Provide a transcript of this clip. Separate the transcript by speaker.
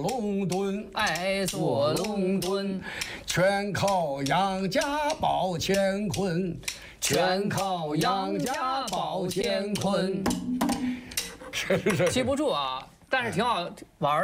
Speaker 1: 龙墩，
Speaker 2: 哎，坐龙墩，
Speaker 1: 全靠杨家抱乾坤，
Speaker 2: 全靠杨家抱乾坤。
Speaker 1: 是
Speaker 2: 记不住啊，但是挺好玩儿。